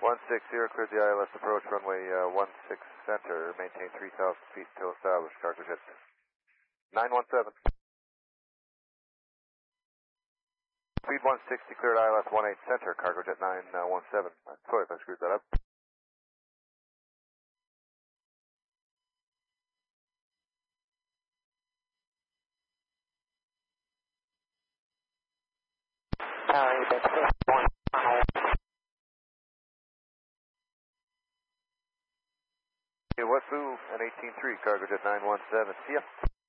160, cleared the ILS approach, runway 16 center, maintain 3,000 feet until established, cargo jet 917. Speed 160, cleared ILS 18 center, cargo jet 917. Sorry if I screwed that up. West Boo and 18.3, cargo jet 917. See ya.